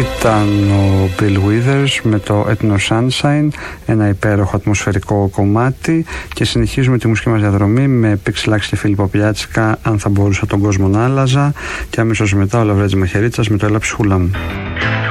Ήταν ο Bill Withers με το Ethno Sunshine, ένα υπέροχο ατμοσφαιρικό κομμάτι, και συνεχίζουμε τη μουσική μας διαδρομή με Pixelax και Φίλιππο Πιάτσικα, Αν θα μπορούσα τον κόσμο να άλλαζα, και αμέσως μετά ο Λαβρέτζης Μαχαιρίτσας με το Έλα ψυχούλα μου.